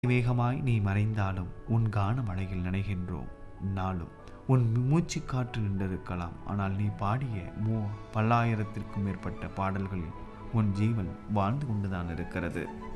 வேகமாய் நீ மறைந்தாலும் உன் கான மழையில் நனைகின்றோம் நாளும். உன் மூச்சு காற்று நின்றிருக்கலாம், ஆனால் நீ பாடிய பல்லாயிரத்திற்கும் மேற்பட்ட பாடல்களில் உன் ஜீவன் வாழ்ந்து கொண்டுதான் இருக்கிறது.